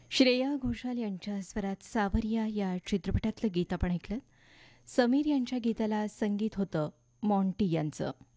श्रेया घोषाल यांच्या स्वरात सावरिया या चित्रपटातलं गीत आपण ऐकलं. समीर यांच्या गीताला संगीत होतं मॉन्टी यांचं.